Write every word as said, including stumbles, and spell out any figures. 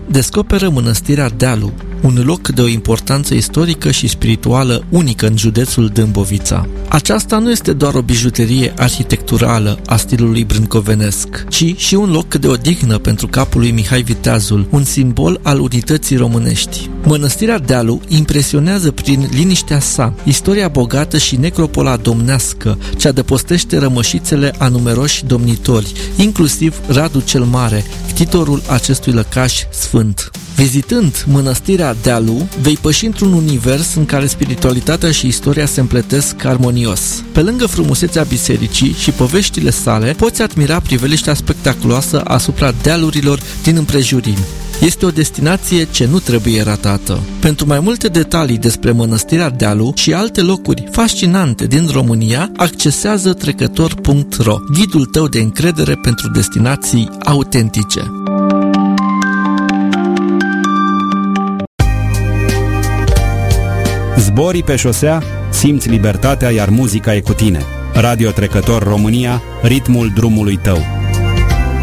descoperă mănăstirea Dealu, un loc de o importanță istorică și spirituală unică în județul Dâmbovița. Aceasta nu este doar o bijuterie arhitecturală a stilului brâncovenesc, ci și un loc de odihnă pentru capul lui Mihai Viteazul, un simbol al unității românești. Mănăstirea Dealu impresionează prin liniștea sa, istoria bogată și necropola domnească, ce adăpostește rămășițele a numeroși domnitori, inclusiv Radu cel Mare, ctitorul acestui lăcaș sfânt. Vizitând mănăstirea Dealu, vei păși într-un univers în care spiritualitatea și istoria se împletesc armonios. Pe lângă frumusețea bisericii și poveștile sale, poți admira priveliștea spectaculoasă asupra dealurilor din împrejurimi. Este o destinație ce nu trebuie ratată. Pentru mai multe detalii despre mănăstirea Dealu și alte locuri fascinante din România, accesează trecător punct ro, ghidul tău de încredere pentru destinații autentice. Zborii pe șosea, simți libertatea, iar muzica e cu tine. Radio Trecător România, ritmul drumului tău.